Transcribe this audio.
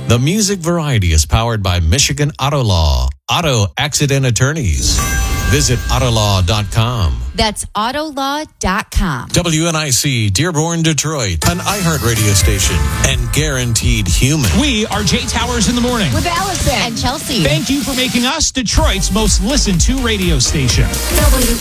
The Music Variety is powered by Michigan Auto Law. Auto Accident Attorneys. Visit Autolaw.com. That's Autolaw.com. WNIC, Dearborn, Detroit, an iHeart radio station, and Guaranteed Human. We are Jay Towers in the morning. With Allison and Chelsea. Thank you for making us Detroit's most listened to radio station.